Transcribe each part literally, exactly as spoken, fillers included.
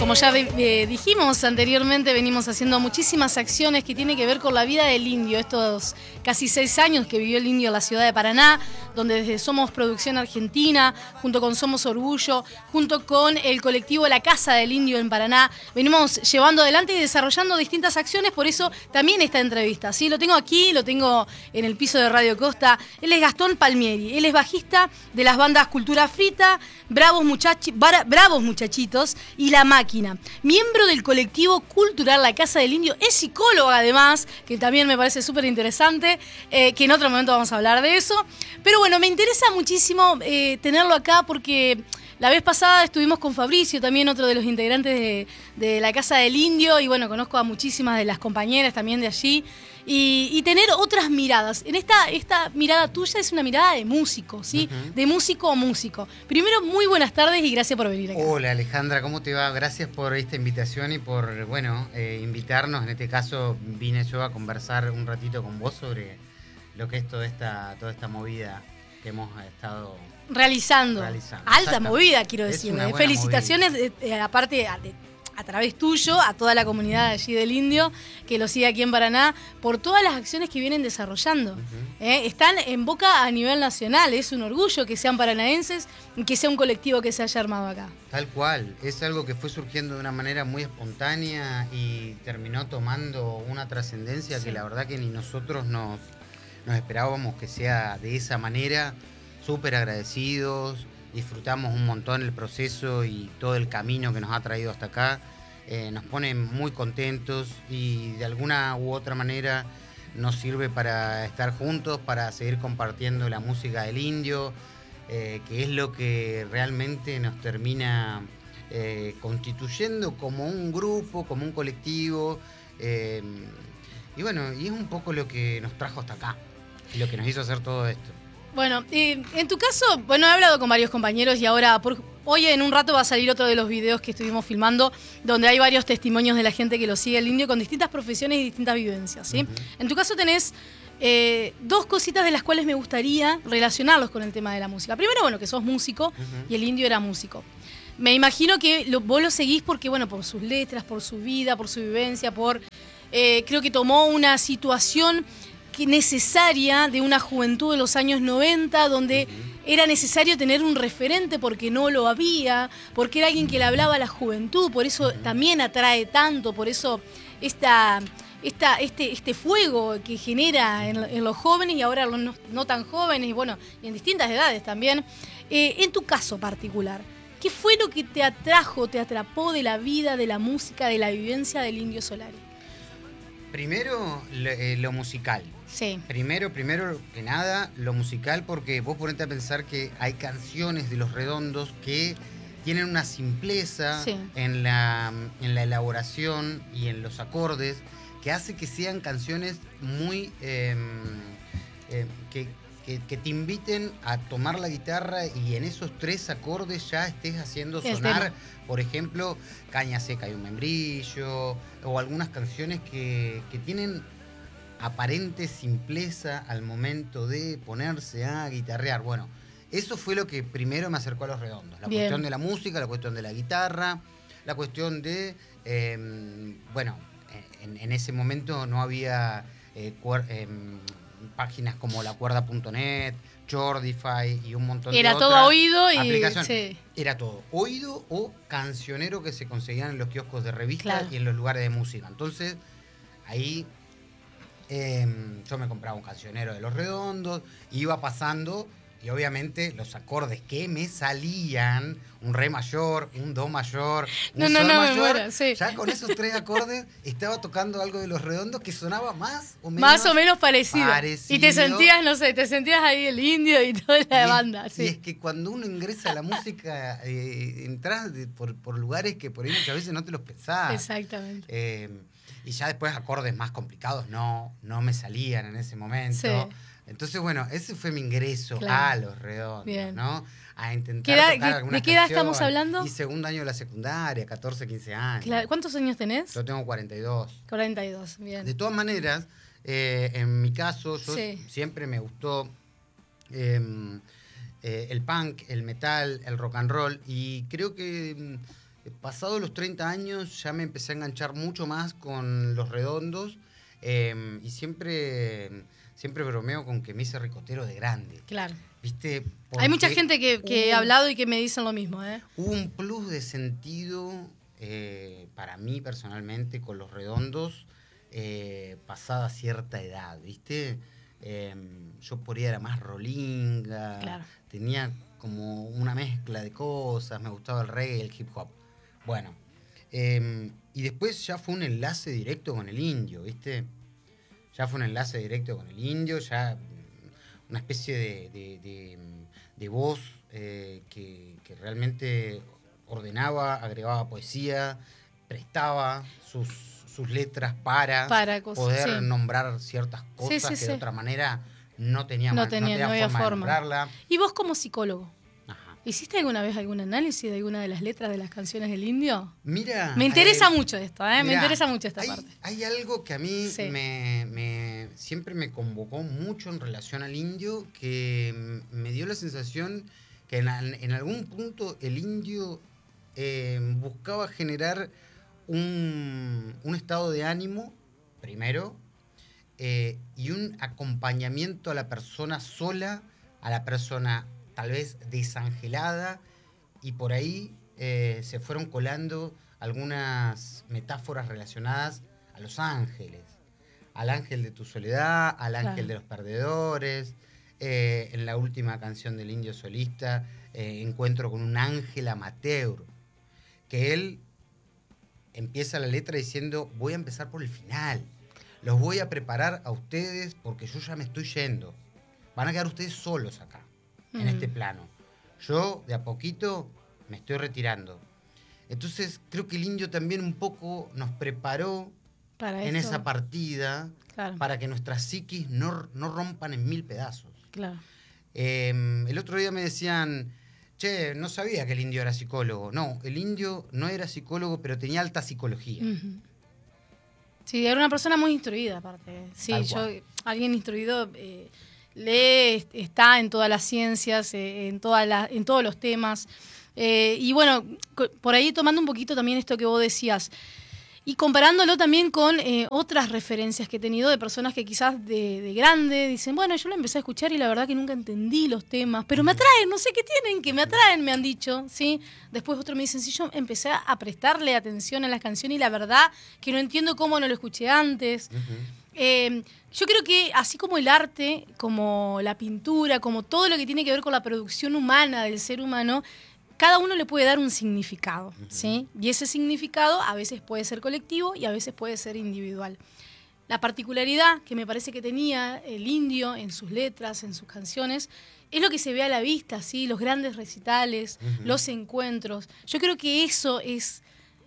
Como ya eh, dijimos anteriormente, venimos haciendo muchísimas acciones que tienen que ver con la vida del indio. Estos casi seis años que vivió el indio en la ciudad de Paraná, donde desde Somos Producción Argentina, junto con Somos Orgullo, junto con el colectivo La Casa del Indio en Paraná, venimos llevando adelante y desarrollando distintas acciones. Por eso también esta entrevista, ¿sí? Lo tengo aquí, lo tengo en el piso de Radio Costa. Él es Gastón Palmieri, él es bajista de las bandas Cultura Frita, Bravos, Muchachi- Bra- Bravos Muchachitos y La Máquina. Miembro del colectivo cultural La Casa del Indio, es psicólogo además, que también me parece súper interesante, eh, que en otro momento vamos a hablar de eso. Pero bueno, me interesa muchísimo eh, tenerlo acá porque la vez pasada estuvimos con Fabricio, también otro de los integrantes de, de La Casa del Indio, y bueno, conozco a muchísimas de las compañeras también de allí. Y, y tener otras miradas. En esta, esta mirada tuya es una mirada de músico, ¿sí? Uh-huh. De músico a músico. Primero, muy buenas tardes y gracias por venir acá. Hola Alejandra, ¿cómo te va? Gracias por esta invitación y por, bueno, eh, invitarnos. En este caso vine yo a conversar un ratito con vos sobre lo que es toda esta, toda esta movida que hemos estado realizando. realizando. Alta movida, quiero decir. Felicitaciones, de, de, aparte de, a través tuyo, a toda la comunidad allí del Indio, que lo sigue aquí en Paraná, por todas las acciones que vienen desarrollando. Uh-huh. ¿Eh? Están en boca a nivel nacional, es un orgullo que sean paranaenses y que sea un colectivo que se haya armado acá. Tal cual, es algo que fue surgiendo de una manera muy espontánea y terminó tomando una trascendencia sí. que la verdad que ni nosotros nos, nos esperábamos que sea de esa manera. Súper agradecidos, disfrutamos un montón el proceso y todo el camino que nos ha traído hasta acá. Eh, nos pone muy contentos y de alguna u otra manera nos sirve para estar juntos, para seguir compartiendo la música del indio, eh, que es lo que realmente nos termina eh, constituyendo como un grupo, como un colectivo. Eh, y bueno, y es un poco lo que nos trajo hasta acá, lo que nos hizo hacer todo esto. Bueno, eh, en tu caso, bueno, he hablado con varios compañeros y ahora, por, hoy en un rato va a salir otro de los videos que estuvimos filmando, donde hay varios testimonios de la gente que lo sigue el indio con distintas profesiones y distintas vivencias, ¿sí? Uh-huh. En tu caso tenés eh, dos cositas de las cuales me gustaría relacionarlos con el tema de la música. Primero, bueno, que sos músico uh-huh. y el indio era músico. Me imagino que lo, vos lo seguís porque, bueno, por sus letras, por su vida, por su vivencia, por... Eh, creo que tomó una situación necesaria de una juventud de los años noventa, donde uh-huh. era necesario tener un referente porque no lo había, porque era alguien que le hablaba a la juventud, por eso uh-huh. también atrae tanto, por eso esta, esta, este, este fuego que genera en, en los jóvenes y ahora los no, no tan jóvenes, y bueno, en distintas edades también. Eh, en tu caso particular, ¿qué fue lo que te atrajo, te atrapó de la vida, de la música, de la vivencia del Indio Solari? Primero, lo, eh, lo musical. Sí. Primero, primero que nada, lo musical, porque vos ponete a pensar que hay canciones de Los Redondos que tienen una simpleza sí. en, la, en la elaboración y en los acordes que hace que sean canciones muy... Eh, eh, que, que, que te inviten a tomar la guitarra y en esos tres acordes ya estés haciendo sonar, por ejemplo, Caña Seca y un Membrillo, o algunas canciones que, que tienen aparente simpleza al momento de ponerse a guitarrear. Bueno, eso fue lo que primero me acercó a Los Redondos. La Bien. cuestión de la música, la cuestión de la guitarra, la cuestión de... Eh, bueno, en, en ese momento no había eh, cuer, eh, páginas como la cuerda punto net, Jordify y un montón Era de otras todo oído y aplicaciones. Sí. Era todo oído o cancionero que se conseguían en los kioscos de revistas claro. y en los lugares de música. Entonces, ahí... Eh, yo me compraba un cancionero de Los Redondos, iba pasando y obviamente los acordes que me salían, un re mayor, un do mayor, un no, sol no, no, mayor, muero, sí. ya con esos tres acordes estaba tocando algo de Los Redondos que sonaba más o menos más o menos parecido. parecido. Y te sentías, no sé, te sentías ahí el indio y toda la y banda. Es, sí. Y es que cuando uno ingresa a la música, eh, entras de, por, por lugares que por ahí muchas veces no te los pensás. Exactamente. Eh, Y ya después acordes más complicados no, no me salían en ese momento. Sí. Entonces, bueno, ese fue mi ingreso claro. a Los Redondos, Bien. ¿no? A intentar ¿Qué edad, tocar qué, algunas ¿De qué edad canciones. estamos hablando? Y segundo año de la secundaria, catorce, quince años. Claro. ¿Cuántos años tenés? Yo tengo cuarenta y dos. cuarenta y dos, bien. De todas maneras, eh, en mi caso, yo sí. siempre me gustó eh, eh, el punk, el metal, el rock and roll, y creo que Pasados los treinta años ya me empecé a enganchar mucho más con Los Redondos eh, y siempre, siempre bromeo con que me hice ricotero de grande. Claro. ¿Viste? Hay mucha gente que, que hubo, he hablado y que me dicen lo mismo. ¿eh? Hubo un plus de sentido eh, para mí personalmente con Los Redondos eh, pasada cierta edad, ¿viste? Eh, yo por ahí era más rolinga, claro. tenía como una mezcla de cosas, me gustaba el reggae y el hip hop. Bueno, eh, y después ya fue un enlace directo con el indio, ¿viste? Ya fue un enlace directo con el indio, ya una especie de, de, de, de voz eh, que, que realmente ordenaba, agregaba poesía, prestaba sus, sus letras para, para cosas, poder sí. nombrar ciertas cosas sí, sí, que sí. de otra manera no tenía, no no tenía, tenía no había forma, forma de nombrarla. ¿Y vos como psicólogo? Ajá. ¿Hiciste alguna vez algún análisis de alguna de las letras de las canciones del indio? Mira, me interesa eh, mucho esto, ¿eh? Mirá, me interesa mucho esta hay, parte. Hay algo que a mí sí. me, me, siempre me convocó mucho en relación al indio, que me dio la sensación que en, en algún punto el indio eh, buscaba generar un, un estado de ánimo, primero, eh, y un acompañamiento a la persona sola, a la persona tal vez desangelada, y por ahí eh, se fueron colando algunas metáforas relacionadas a los ángeles, al ángel de tu soledad, al ángel claro. de los perdedores. Eh, en la última canción del Indio Solista, eh, encuentro con un ángel amateur, que él empieza la letra diciendo, voy a empezar por el final, los voy a preparar a ustedes porque yo ya me estoy yendo, van a quedar ustedes solos acá, mm. en este plano. Yo, de a poquito, me estoy retirando. Entonces, creo que el indio también un poco nos preparó para en esto. Esa partida, claro. para que nuestras psiquis no, no rompan en mil pedazos. Claro. Eh, el otro día me decían, che, no sabía que el indio era psicólogo. No, el indio no era psicólogo, pero tenía alta psicología. Uh-huh. Sí, era una persona muy instruida, aparte. Sí, yo, alguien instruido... Eh, lee, está en todas las ciencias, eh, en, todas las, en todos los temas. Eh, y bueno, por ahí tomando un poquito también esto que vos decías, y comparándolo también con eh, otras referencias que he tenido de personas que quizás de, de grande dicen, bueno, yo lo empecé a escuchar y la verdad que nunca entendí los temas, pero me atraen, no sé qué tienen, que me atraen, me han dicho, ¿sí? Después otros me dicen, sí, yo empecé a prestarle atención a las canciones y la verdad que no entiendo cómo no lo escuché antes. Uh-huh. Eh, yo creo que así como el arte, como la pintura, como todo lo que tiene que ver con la producción humana del ser humano, cada uno le puede dar un significado, uh-huh. ¿sí? Y ese significado a veces puede ser colectivo y a veces puede ser individual. La particularidad que me parece que tenía el indio en sus letras, en sus canciones, es lo que se ve a la vista, ¿sí? Los grandes recitales, uh-huh. los encuentros. Yo creo que eso es...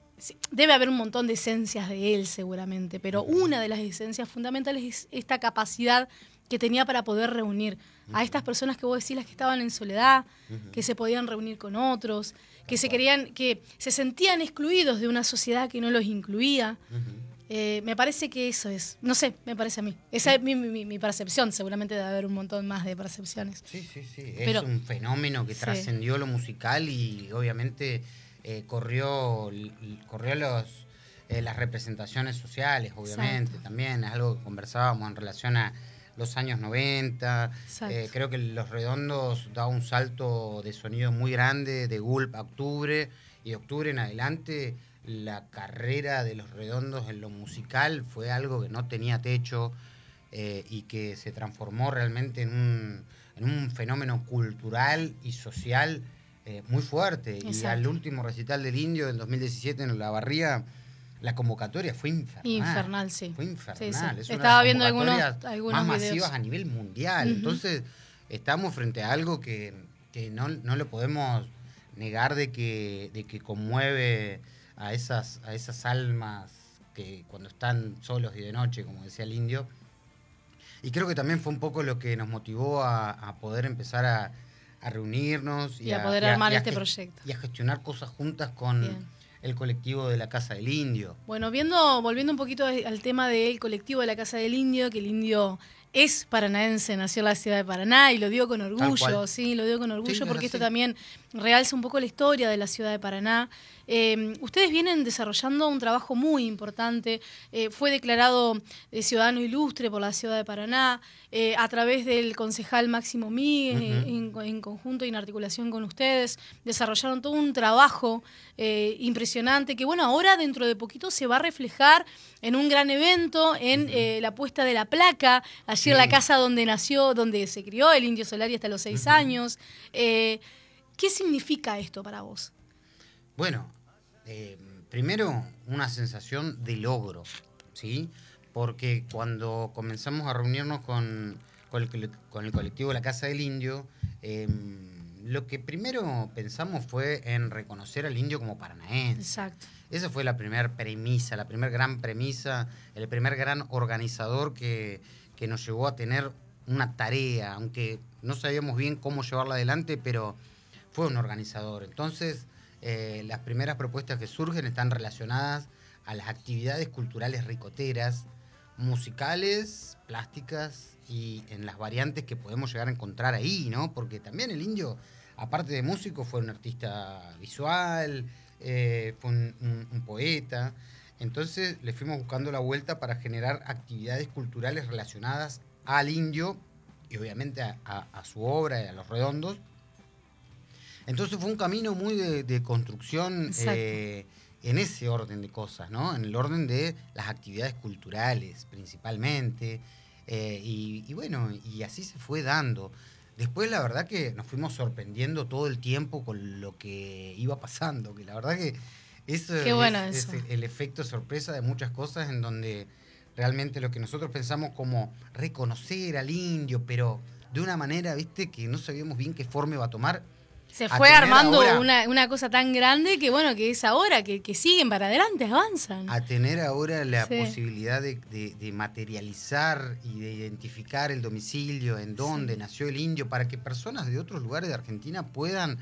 Debe haber un montón de esencias de él seguramente, pero una de las esencias fundamentales es esta capacidad que tenía para poder reunir a estas personas que vos decís, las que estaban en soledad, uh-huh. que se podían reunir con otros, que se creían, que se sentían excluidos de una sociedad que no los incluía. Uh-huh. Eh, me parece que eso es, no sé, me parece a mí. Esa es mi, mi, mi percepción, seguramente debe haber un montón más de percepciones. Sí, sí, sí. Pero, es un fenómeno que sí. trascendió lo musical y obviamente... Eh, corrió, corrió los, eh, las representaciones sociales, obviamente, Exacto. también es algo que conversábamos en relación a los años noventa. Eh, creo que Los Redondos da un salto de sonido muy grande de Gulp a Octubre, y de Octubre en adelante la carrera de Los Redondos en lo musical fue algo que no tenía techo eh, y que se transformó realmente en un, en un fenómeno cultural y social Eh, muy fuerte. Exacto. Y al último recital del Indio del dos mil diecisiete en La Barría, la convocatoria fue infernal. Infernal, sí. Fue infernal. Sí, sí. Es Estaba una viendo algunos, algunos más videos. Masivas a nivel mundial. Uh-huh. Entonces, estamos frente a algo que, que no, no lo podemos negar de que, de que conmueve a esas, a esas almas que cuando están solos y de noche, como decía el Indio. Y creo que también fue un poco lo que nos motivó a, a poder empezar a a reunirnos y, y a poder a, armar y a, este y a, proyecto. Y a gestionar cosas juntas con Bien. el colectivo de la Casa del Indio. Bueno, viendo, volviendo un poquito al tema del colectivo de la Casa del Indio, que el Indio es paranaense, nació en la ciudad de Paraná y lo digo con orgullo, sí, lo digo con orgullo sí, porque esto sí. también realza un poco la historia de la ciudad de Paraná. Eh, ustedes vienen desarrollando un trabajo muy importante, eh, fue declarado eh, ciudadano ilustre por la ciudad de Paraná, eh, a través del concejal Máximo Míguez, uh-huh. en, en conjunto y en articulación con ustedes, desarrollaron todo un trabajo eh, impresionante que, bueno, ahora dentro de poquito se va a reflejar en un gran evento, en uh-huh. eh, la puesta de la placa, allí sí. en la casa donde nació, donde se crió el Indio Solari hasta los seis uh-huh. años. Eh, ¿Qué significa esto para vos? Bueno, eh, primero una sensación de logro, ¿sí? Porque cuando comenzamos a reunirnos con, con, el, con el colectivo La Casa del Indio, eh, lo que primero pensamos fue en reconocer al indio como paranaense. Exacto. Esa fue la primera premisa, la primera gran premisa, el primer gran organizador que, que nos llevó a tener una tarea, aunque no sabíamos bien cómo llevarla adelante, pero fue un organizador. Entonces, eh, las primeras propuestas que surgen están relacionadas a las actividades culturales ricoteras, musicales, plásticas y en las variantes que podemos llegar a encontrar ahí, ¿no? Porque también el indio, aparte de músico, fue un artista visual, eh, fue un, un, un poeta. Entonces le fuimos buscando la vuelta para generar actividades culturales relacionadas al indio y obviamente a, a, a su obra y a los redondos. Entonces fue un camino muy de, de construcción eh, en ese orden de cosas, ¿no? En el orden de las actividades culturales principalmente. Eh, y, y bueno, y así se fue dando. Después la verdad que nos fuimos sorprendiendo todo el tiempo con lo que iba pasando, que la verdad que eso, Qué bueno es, eso. es el efecto sorpresa de muchas cosas en donde realmente lo que nosotros pensamos como reconocer al indio, pero de una manera, viste, que no sabíamos bien qué forma iba a tomar. Se fue a armando ahora, una, una cosa tan grande que, bueno, que es ahora, que, que siguen para adelante, avanzan. A tener ahora la sí. posibilidad de, de, de materializar y de identificar el domicilio, en dónde sí. nació el indio, para que personas de otros lugares de Argentina puedan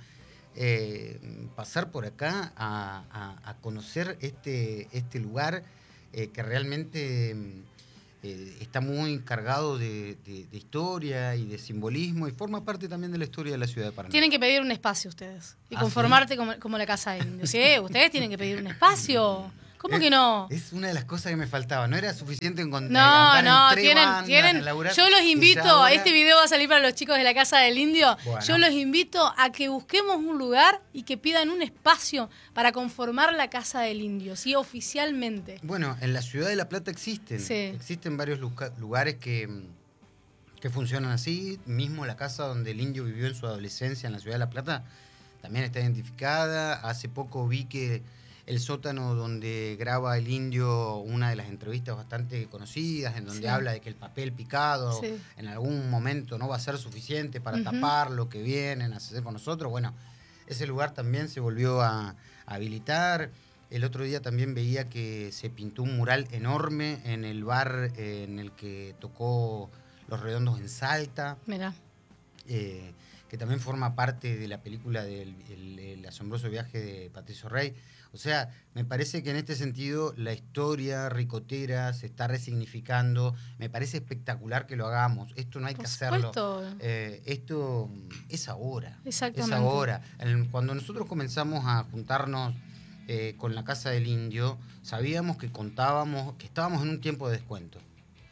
eh, pasar por acá a, a, a conocer este, este lugar eh, que realmente eh, está muy cargado de, de, de historia y de simbolismo y forma parte también de la historia de la ciudad de Paraná. Tienen que pedir un espacio ustedes y ¿Ah, conformarte sí? como, como la Casa del Indio. Sí, ustedes tienen que pedir un espacio. ¿Cómo es, que no? Es una de las cosas que me faltaba. No era suficiente encontrar No, andar no, en tres tienen, bandas, tienen. laburar, yo los invito, ahora... este video va a salir para los chicos de la Casa del Indio. Bueno. Yo los invito a que busquemos un lugar y que pidan un espacio para conformar la Casa del Indio, sí, oficialmente. Bueno, en la ciudad de La Plata existen. Sí. Existen varios lugares que, que funcionan así. Mismo la casa donde el indio vivió en su adolescencia en la ciudad de La Plata también está identificada. Hace poco vi que el sótano donde graba el indio una de las entrevistas bastante conocidas, en donde sí. habla de que el papel picado sí. en algún momento no va a ser suficiente para uh-huh. tapar lo que vienen a hacer con nosotros. Bueno, ese lugar también se volvió a, a habilitar. El otro día también veía que se pintó un mural enorme en el bar eh, en el que tocó Los Redondos en Salta. Mirá. Eh, que también forma parte de la película del el, el asombroso viaje de Patricio Rey. O sea, me parece que en este sentido la historia ricotera se está resignificando. Me parece espectacular que lo hagamos. Esto no hay Por que hacerlo. supuesto. Eh, esto es ahora. Exactamente. Es ahora. Cuando nosotros comenzamos a juntarnos eh, con la Casa del Indio, sabíamos que contábamos, que estábamos en un tiempo de descuento.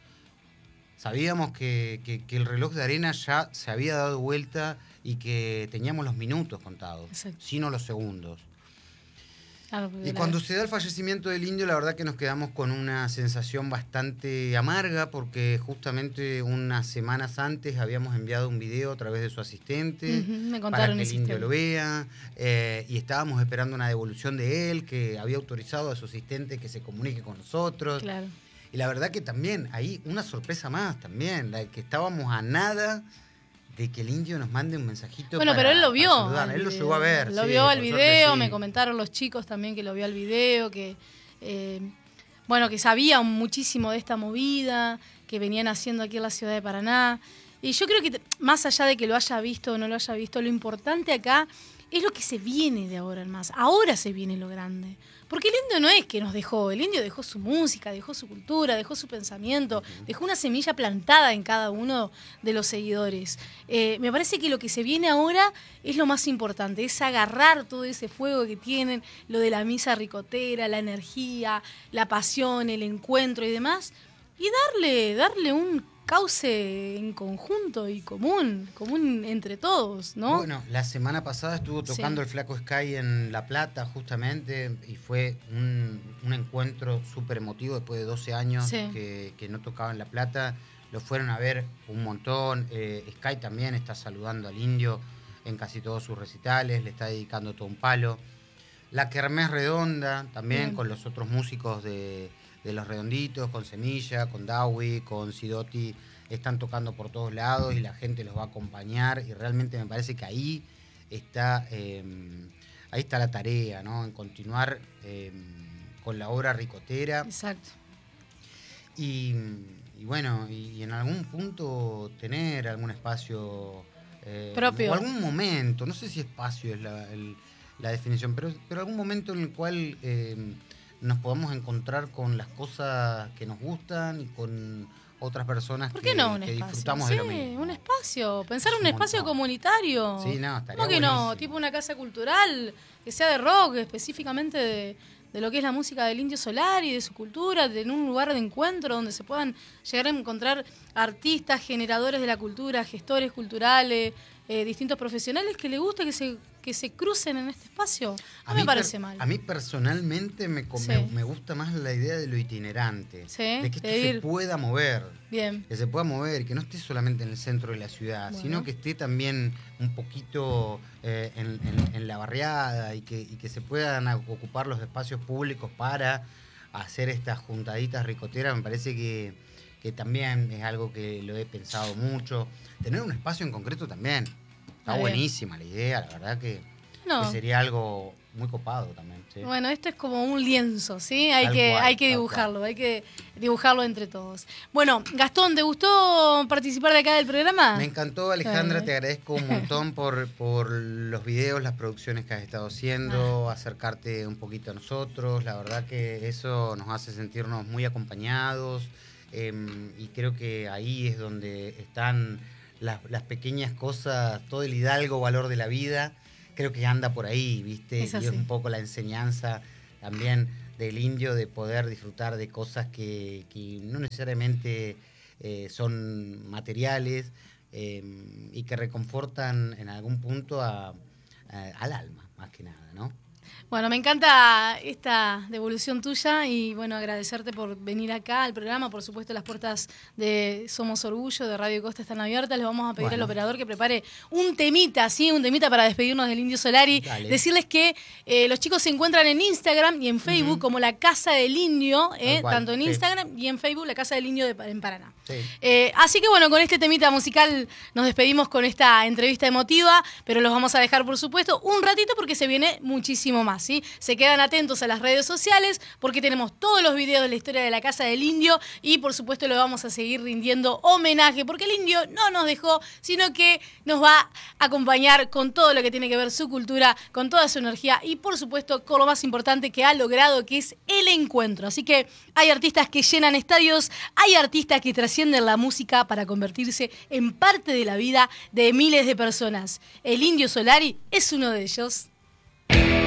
Sabíamos que, que, que el reloj de arena ya se había dado vuelta y que teníamos los minutos contados, Exacto. sino los segundos. Claro, y cuando se da el fallecimiento del indio, la verdad que nos quedamos con una sensación bastante amarga, porque justamente unas semanas antes habíamos enviado un video a través de su asistente uh-huh, me para que el sistema. indio lo vea, eh, y estábamos esperando una devolución de él, que había autorizado a su asistente que se comunique con nosotros. Claro. Y la verdad que también, ahí una sorpresa más también, la de que estábamos a nada de que el indio nos mande un mensajito. Bueno, para, pero él lo vio. Él lo llegó a ver. Lo sí, vio al video, sí. me comentaron los chicos también que lo vio al video, que eh, bueno, que sabía muchísimo de esta movida, que venían haciendo aquí en la ciudad de Paraná. Y yo creo que más allá de que lo haya visto o no lo haya visto, lo importante acá es lo que se viene de ahora en más. Ahora se viene lo grande. Porque el indio no es que nos dejó, el indio dejó su música, dejó su cultura, dejó su pensamiento, uh-huh. dejó una semilla plantada en cada uno de los seguidores. Eh, me parece que lo que se viene ahora es lo más importante, es agarrar todo ese fuego que tienen, lo de la misa ricotera, la energía, la pasión, el encuentro y demás, y darle, darle un cauce en conjunto y común, común entre todos, ¿no? Bueno, la semana pasada estuvo tocando sí. el Flaco Sky en La Plata, justamente, y fue un, un encuentro súper emotivo después de doce años sí. que, que no tocaba en La Plata. Lo fueron a ver un montón. Eh, Sky también está saludando al indio en casi todos sus recitales, le está dedicando todo un palo. La Kermés Redonda, también Bien. con los otros músicos de... de Los Redonditos, con Semilla, con Dawi, con Sidoti, están tocando por todos lados y la gente los va a acompañar y realmente me parece que ahí está, eh, ahí está la tarea, ¿no? En continuar eh, con la obra ricotera. Exacto. Y, y bueno, y, y en algún punto tener algún espacio eh, propio. O algún momento, no sé si espacio es la, el, la definición, pero, pero algún momento en el cual... Eh, nos podamos encontrar con las cosas que nos gustan y con otras personas ¿Por qué que, no un que espacio? disfrutamos sí, de lo mismo. Un espacio, pensar un, un espacio montón. comunitario. Sí, no, estaría ¿Cómo que buenísimo. no? Tipo una casa cultural que sea de rock, específicamente de, de lo que es la música del Indio Solari, de su cultura, de en un lugar de encuentro donde se puedan llegar a encontrar artistas, generadores de la cultura, gestores culturales, eh, distintos profesionales que les guste que se que se crucen en este espacio. No me parece per, mal. A mí personalmente me, sí. me, me gusta más la idea de lo itinerante. Sí, de que esto de se pueda mover. Bien. Que se pueda mover, que no esté solamente en el centro de la ciudad, bueno. sino que esté también un poquito eh, en, en, en la barriada y que, y que se puedan ocupar los espacios públicos para hacer estas juntaditas ricoteras. Me parece que, que también es algo que lo he pensado mucho. Tener un espacio en concreto también. Está buenísima la idea, la verdad que, no. que sería algo muy copado también. ¿Sí? Bueno, esto es como un lienzo, ¿sí? Hay tal que, cual, hay que dibujarlo, hay que dibujarlo entre todos. Bueno, Gastón, ¿te gustó participar de acá del programa? Me encantó, Alejandra, eh. te agradezco un montón por, por los videos, las producciones que has estado haciendo, ah. acercarte un poquito a nosotros. La verdad que eso nos hace sentirnos muy acompañados eh, y creo que ahí es donde están... Las, las pequeñas cosas, todo el hidalgo valor de la vida, creo que anda por ahí, ¿viste? Es y es un poco la enseñanza también del indio de poder disfrutar de cosas que, que no necesariamente eh, son materiales eh, y que reconfortan en algún punto a, a, al alma, más que nada, ¿no? Bueno, me encanta esta devolución tuya y bueno, agradecerte por venir acá al programa. Por supuesto, las puertas de Somos Orgullo, de Radio Costa están abiertas. Les vamos a pedir bueno. al operador que prepare un temita, ¿sí? Un temita para despedirnos del Indio Solari. Dale. Decirles que eh, los chicos se encuentran en Instagram y en Facebook uh-huh. como La Casa del Indio, eh, tanto en sí. Instagram y en Facebook La Casa del Indio de, en Paraná. Sí. Eh, así que bueno, con este temita musical nos despedimos con esta entrevista emotiva, pero los vamos a dejar, por supuesto, un ratito porque se viene muchísimo más. ¿Sí? Se quedan atentos a las redes sociales porque tenemos todos los videos de la historia de la Casa del Indio y por supuesto le vamos a seguir rindiendo homenaje porque el indio no nos dejó, sino que nos va a acompañar con todo lo que tiene que ver su cultura, con toda su energía y por supuesto con lo más importante que ha logrado, que es el encuentro. Así que hay artistas que llenan estadios, hay artistas que trascienden la música para convertirse en parte de la vida de miles de personas. El Indio Solari es uno de ellos.